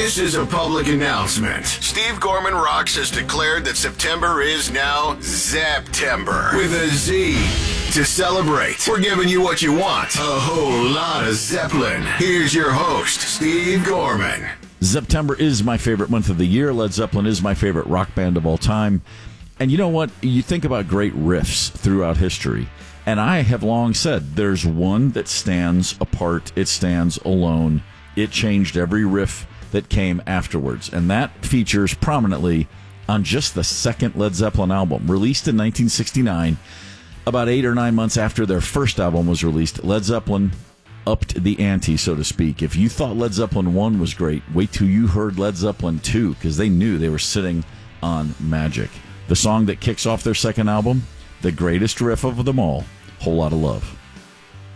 This is a public announcement. Steve Gorman Rocks has declared that September is now Zeptember with a Z. To celebrate, we're giving you what you want. A whole lot of Zeppelin. Here's your host, Steve Gorman. September is my favorite month of the year. Led Zeppelin is my favorite rock band of all time. And you know what? You think about great riffs throughout history. And I have long said there's one that stands apart. It stands alone. It changed every riff that came afterwards. And that features prominently on just the second Led Zeppelin album, released in 1969. About 8 or 9 months after their first album was released, Led Zeppelin upped the ante, so to speak. If you thought Led Zeppelin 1 was great, wait till you heard Led Zeppelin 2, because they knew they were sitting on magic. The song that kicks off their second album, the greatest riff of them all, Whole Lotta Love.